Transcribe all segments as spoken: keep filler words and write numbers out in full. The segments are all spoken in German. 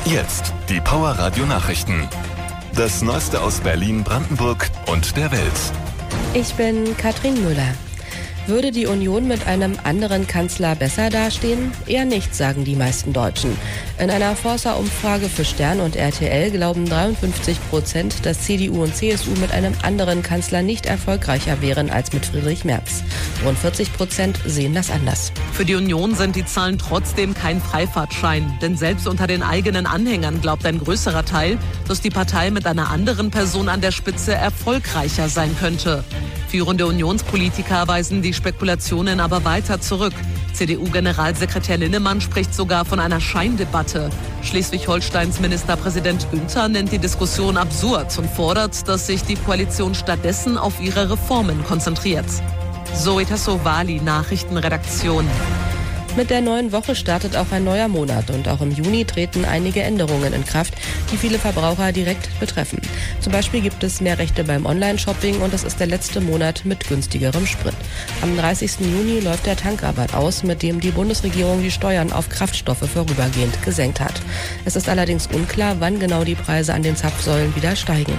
Jetzt die Power Radio Nachrichten. Das Neueste aus Berlin, Brandenburg und der Welt. Ich bin Katrin Müller. Würde die Union mit einem anderen Kanzler besser dastehen? Eher nicht, sagen die meisten Deutschen. In einer Forsa-Umfrage für Stern und R T L glauben dreiundfünfzig Prozent, dass C D U und C S U mit einem anderen Kanzler nicht erfolgreicher wären als mit Friedrich Merz. Rund vierzig Prozent sehen das anders. Für die Union sind die Zahlen trotzdem kein Freifahrtschein. Denn selbst unter den eigenen Anhängern glaubt ein größerer Teil, dass die Partei mit einer anderen Person an der Spitze erfolgreicher sein könnte. Führende Unionspolitiker weisen die Spekulationen aber weiter zurück. C D U-Generalsekretär Linnemann spricht sogar von einer Scheindebatte. Schleswig-Holsteins Ministerpräsident Günther nennt die Diskussion absurd und fordert, dass sich die Koalition stattdessen auf ihre Reformen konzentriert. Zoe Tassovali, Nachrichtenredaktion. Mit der neuen Woche startet auch ein neuer Monat und auch im Juni treten einige Änderungen in Kraft, die viele Verbraucher direkt betreffen. Zum Beispiel gibt es mehr Rechte beim Online-Shopping und es ist der letzte Monat mit günstigerem Sprit. Am dreißigsten Juni läuft der Tankrabatt aus, mit dem die Bundesregierung die Steuern auf Kraftstoffe vorübergehend gesenkt hat. Es ist allerdings unklar, wann genau die Preise an den Zapfsäulen wieder steigen.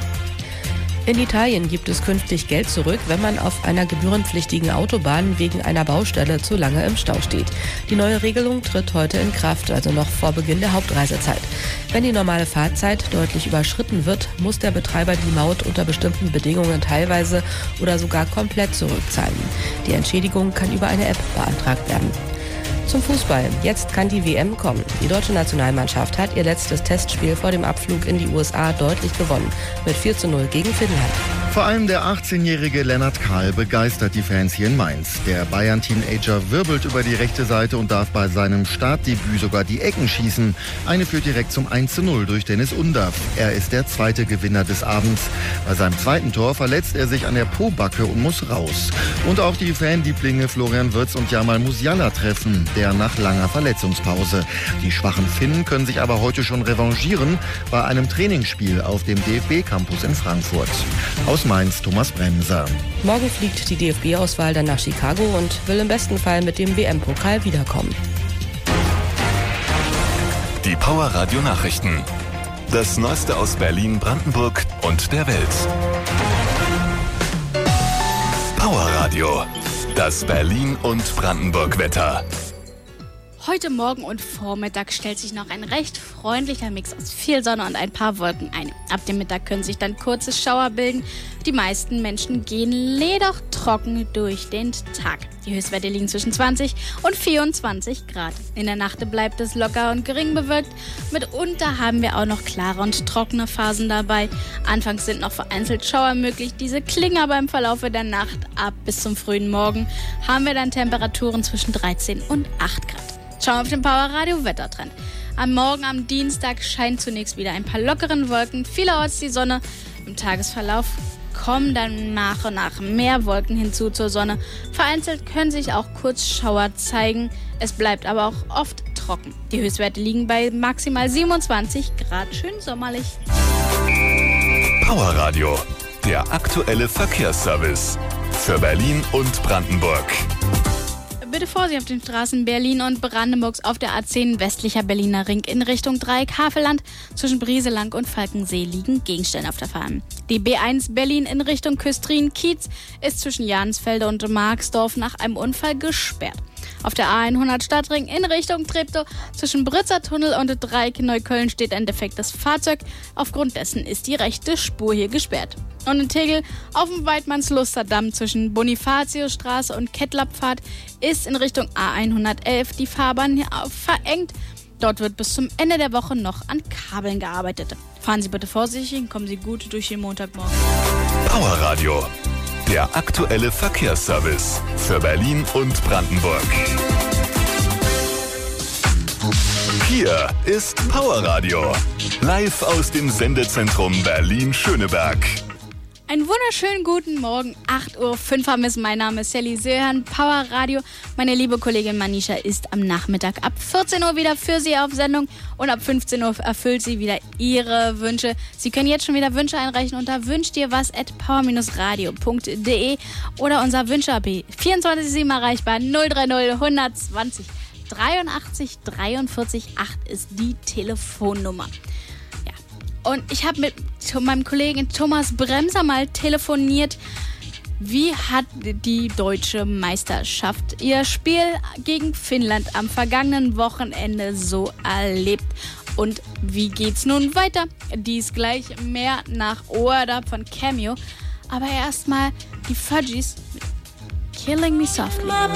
In Italien gibt es künftig Geld zurück, wenn man auf einer gebührenpflichtigen Autobahn wegen einer Baustelle zu lange im Stau steht. Die neue Regelung tritt heute in Kraft, also noch vor Beginn der Hauptreisezeit. Wenn die normale Fahrzeit deutlich überschritten wird, muss der Betreiber die Maut unter bestimmten Bedingungen teilweise oder sogar komplett zurückzahlen. Die Entschädigung kann über eine App beantragt werden. Zum Fußball. Jetzt kann die W M kommen. Die deutsche Nationalmannschaft hat ihr letztes Testspiel vor dem Abflug in die U S A deutlich gewonnen. Mit vier zu null gegen Finnland. Vor allem der achtzehnjährige Lennart Kahl begeistert die Fans hier in Mainz. Der Bayern-Teenager wirbelt über die rechte Seite und darf bei seinem Startdebüt sogar die Ecken schießen. Eine führt direkt zum eins zu null durch Dennis Undaff. Er ist der zweite Gewinner des Abends. Bei seinem zweiten Tor verletzt er sich an der Pobacke und muss raus. Und auch die Fanlieblinge Florian Wirtz und Jamal Musiala treffen, der nach langer Verletzungspause. Die schwachen Finnen können sich aber heute schon revanchieren bei einem Trainingsspiel auf dem D F B-Campus in Frankfurt. Aus Mainz, Thomas Bremser. Morgen fliegt die D F B-Auswahl dann nach Chicago und will im besten Fall mit dem W M-Pokal wiederkommen. Die Power Radio Nachrichten. Das Neueste aus Berlin, Brandenburg und der Welt. Power Radio. Das Berlin- und Brandenburg-Wetter. Heute Morgen und Vormittag stellt sich noch ein recht freundlicher Mix aus viel Sonne und ein paar Wolken ein. Ab dem Mittag können sich dann kurze Schauer bilden. Die meisten Menschen gehen jedoch trocken durch den Tag. Die Höchstwerte liegen zwischen zwanzig und vierundzwanzig Grad. In der Nacht bleibt es locker und gering bewölkt. Mitunter haben wir auch noch klare und trockene Phasen dabei. Anfangs sind noch vereinzelt Schauer möglich. Diese klingen aber im Verlauf der Nacht ab. Bis zum frühen Morgen haben wir dann Temperaturen zwischen dreizehn und acht Grad. Schauen wir auf den Power Radio Wettertrend. Am Morgen am Dienstag scheint zunächst wieder ein paar lockeren Wolken, vielerorts die Sonne. Im Tagesverlauf kommen dann nach und nach mehr Wolken hinzu zur Sonne. Vereinzelt können sich auch Kurzschauer zeigen. Es bleibt aber auch oft trocken. Die Höchstwerte liegen bei maximal siebenundzwanzig Grad. Schön sommerlich. Power Radio. Der aktuelle Verkehrsservice. Für Berlin und Brandenburg. Bitte Vorsicht auf den Straßen Berlin und Brandenburgs auf der A zehn westlicher Berliner Ring in Richtung Dreieck-Havelland. Zwischen Brieselang und Falkensee liegen Gegenstände auf der Fahrbahn. Die B eins Berlin in Richtung Küstrin-Kiez ist zwischen Jahnsfelde und Marxdorf nach einem Unfall gesperrt. Auf der A hundert Stadtring in Richtung Treptow zwischen Britzer Tunnel und Dreieck Neukölln steht ein defektes Fahrzeug. Aufgrund dessen ist die rechte Spur hier gesperrt. Und in Tegel auf dem Weidmannslusterdamm zwischen Bonifatiusstraße und Kettlapfad ist in Richtung A hundertelf die Fahrbahn verengt. Dort wird bis zum Ende der Woche noch an Kabeln gearbeitet. Fahren Sie bitte vorsichtig und kommen Sie gut durch den Montagmorgen. Power Radio. Der aktuelle Verkehrsservice für Berlin und Brandenburg. Hier ist Power Radio. Live aus dem Sendezentrum Berlin-Schöneberg. Einen wunderschönen guten Morgen, acht Uhr fünf haben es. Mein Name ist Sally Söhan, Power Radio. Meine liebe Kollegin Manisha ist am Nachmittag ab vierzehn Uhr wieder für Sie auf Sendung und ab fünfzehn Uhr erfüllt sie wieder Ihre Wünsche. Sie können jetzt schon wieder Wünsche einreichen unter wünsch dir was at power radio punkt de oder unser Wünsche-A P vierundzwanzig sieben erreichbar null drei null eins zwanzig dreiundachtzig dreiundvierzig acht ist die Telefonnummer. Ja. Und ich habe mit meinem Kollegen Thomas Bremser mal telefoniert. Wie hat die deutsche Meisterschaft ihr Spiel gegen Finnland am vergangenen Wochenende so erlebt? Und wie geht's nun weiter? Dies gleich mehr nach Word Up von Cameo. Aber erstmal die Fudgies mit Killing Me Softly.